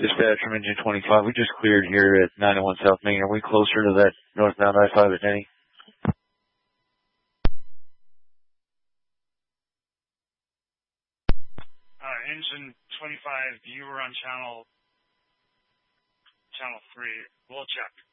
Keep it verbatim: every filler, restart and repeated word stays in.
Dispatch from Engine twenty-five. We just cleared here at nine oh one South Main. Are we closer to that northbound I five at Denny? Uh, Engine twenty-five, you were on channel, channel three. We'll check.